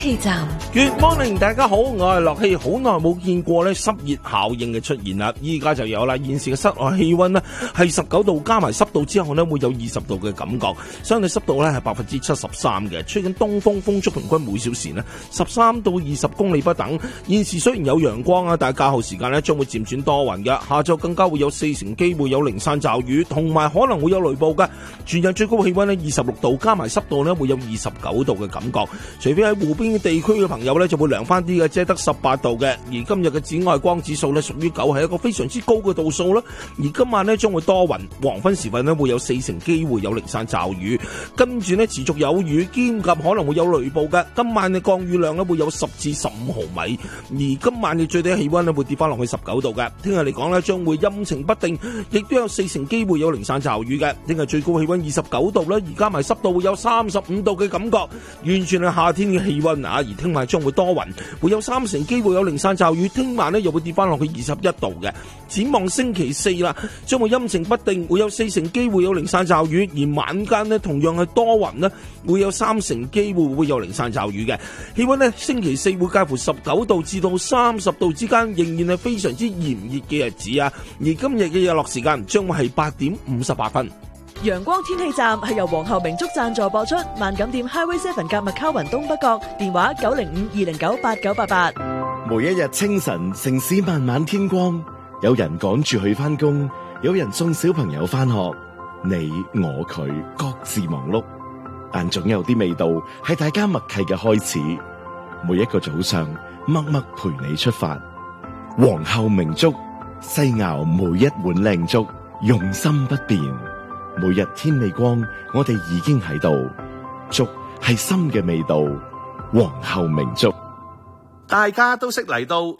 氣站 Good morning， 大家好，我係樂希，好耐冇見過咧濕熱效應嘅出現啦，依家就有啦。現時嘅室外氣溫呢係19度，加埋濕度之後呢會有20度嘅感覺，相對濕度呢係73%嘅，吹緊東風，風速平均每小時呢13到20公里不等。現時雖然有陽光啊，但係較後時間呢將會漸轉多雲嘅，下晝更加會有40%機會有零散驟雨，同埋可能會有雷暴嘅。全日最高氣溫呢26度，加埋濕度呢會有29度嘅感覺，除非喺湖邊地區嘅朋友咧就會涼翻啲嘅，只係得18度嘅。而今日嘅紫外光指數咧屬於9，係一個非常之高嘅度數啦。而今晚咧將會多雲，黃昏時分咧會有40%機會有零散驟雨，跟住咧持續有雨，兼及可能會有雷暴嘅。今晚嘅降雨量咧會有10至15毫米，而今晚嘅最低氣溫咧會跌翻落去19度嘅。聽日嚟講咧將會陰晴不定，亦都有40%機會有零散驟雨嘅。聽日最高氣溫29度啦，而加埋濕度會有35度嘅感覺，完全係夏天嘅氣溫。而聽晚將會多雲，會有30%機會有零散驟雨，聽晚又會跌翻落去21度嘅。展望星期四啦，將會陰晴不定，會有40%機會有零散驟雨，而晚間同樣係多雲，會有30%機會有零散驟雨嘅。氣溫星期四會介乎19度至到30度之間，仍然係非常之炎熱嘅日子啊！而今日嘅日落時間將會係8點58分。 陽光天氣站係由皇后明燭贊助播出，萬錦店 Highway 7夾麥卡雲東北角，電話905-209-8988。 每一日清晨，城市慢慢天光，有人趕住去返工，有人送小朋友返學，你我佢各自忙碌，但總有啲味道係大家默契嘅開始。每一個早上，默默陪你出發。皇后明燭，細熬每一碗靚粥，用心不變。每日天未光，我哋已經喺度。粥係心嘅味道，皇后明燭。 大家都識嚟到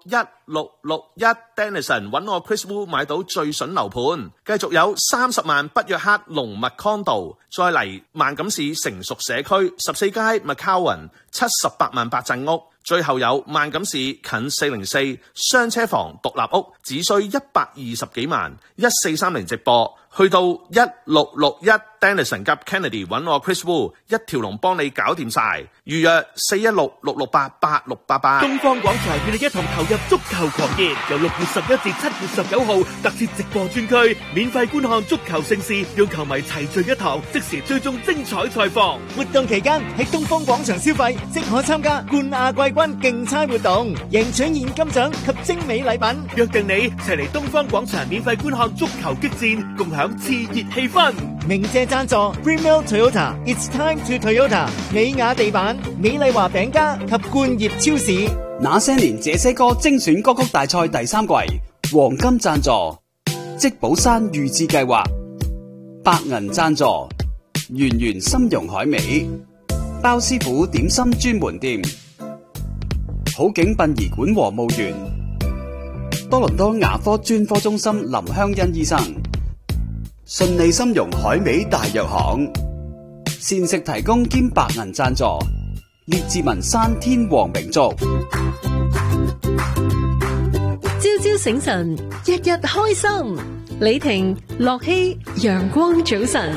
1661 Denison 揾我 Chris Wu 買到最筍樓盤，繼續有30萬北約克龍脈 Condo， 再嚟萬錦市成熟社區14街 McCowan 78萬八鎮屋，最後有萬錦市近404雙車房獨立屋，只需120幾萬，1430直播。去到1661 Denison 及 Kennedy 揾我 Chris Wu， 一條龍幫你搞掂晒。預約416-668-8688。 東方廣場與你一同投入足球狂熱，由6月11至7月19號特設直播專區，免費觀看足球盛事，讓球迷齊聚一堂，即時追蹤精彩賽況。 活動期間喺東方廣場消費，即可參加冠亞季軍競猜活動，贏取現金獎及精美禮品。 約定你齊嚟東方廣場免費觀看足球激戰，共享熾熱氣氛。 鳴謝贊助 Greenwell Toyota，It's time to Toyota， 美雅地板、美麗華餅家及冠業超市。 那些年這些歌精選歌曲大賽第3季，黃金贊助積寶山預置計劃，白銀贊助圓圓參茸海味，包師傅點心專門店，好景殯儀館和墓園，多倫多牙科專科中心林香欣醫生，順利參茸海味大藥行，膳食提供兼白銀贊助，列治文山天皇名粥。 朝朝醒神，日日開心。李婷、樂希，陽光早晨。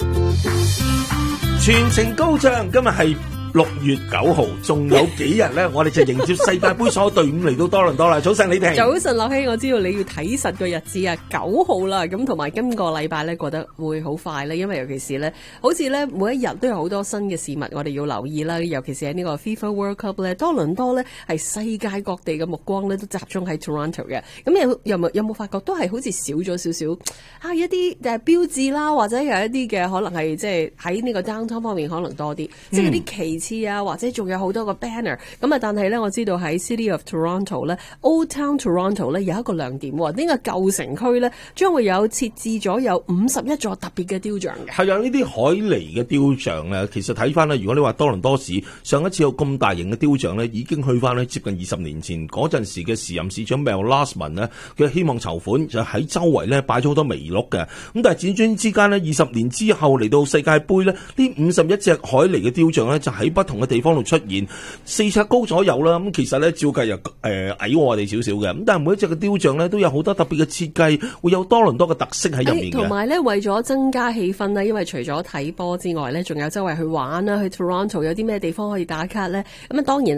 全程高漲，今日係6月9號，仲有幾日咧？我哋就迎接世界盃所有隊伍嚟到多倫多啦。早晨，李婷。 早晨，樂希，我知道你要睇實個日子啊，9號啦。咁同埋今個禮拜咧，覺得會好快咧，因為尤其是咧，好似咧每一日都有好多新嘅事物，我哋要留意啦。尤其是喺呢個 FIFA World Cup 咧，多倫多咧係世界各地嘅目光咧都集中喺 Toronto 嘅。咁有冇發覺都係好似少咗少少啊？一啲標誌啦，或者有一啲嘅可能係即係喺呢個 downtown 方面可能多啲，即係啲旗幟啊，或者仲有好多個 banner。咁啊，但係咧，我知道喺 City of Toronto 咧 ，Old Town Toronto 咧有一個亮點喎。呢個舊城區咧將會有設置咗有51座特別嘅雕像嘅。 係啊，呢啲海狸嘅雕像咧，其實睇翻咧，如果你話多倫多市上一次有咁大型嘅雕像咧，已經去翻咧接近20年前嗰陣時嘅時任市長 Mel Lastman 咧，佢希望籌款就喺周圍咧擺咗好多麋鹿嘅。咁但係輾轉之間咧，20年之後嚟到世界盃咧，呢51隻海狸嘅雕像咧就喺喺不同嘅地方度出現，4尺高左右啦。咁其實咧照計又矮我哋少少嘅，咁但係每一隻嘅雕像咧都有好多特別嘅設計，會有多倫多嘅特色喺入面嘅。 同埋咧為咗增加氣氛啦，因為除咗睇波之外咧，仲有周圍去玩啦，去 Toronto 有啲咩地方可以打卡咧？咁啊當然。